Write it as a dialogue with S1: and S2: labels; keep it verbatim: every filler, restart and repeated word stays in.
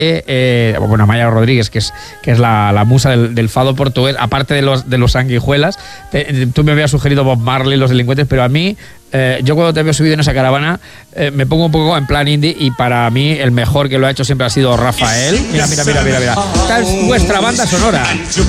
S1: Eh, bueno, Amaya Rodríguez, que es, que es la, la musa del, del fado portugués, aparte de los, de los sanguijuelas. Te, tú me habías sugerido Bob Marley, Los Delincuentes, pero a mí, eh, yo cuando te había subido en esa caravana, eh, me pongo un poco en plan indie, y para mí el mejor que lo ha hecho siempre ha sido Rafael. Mira, mira, mira, mira, mira. Esta es vuestra banda sonora.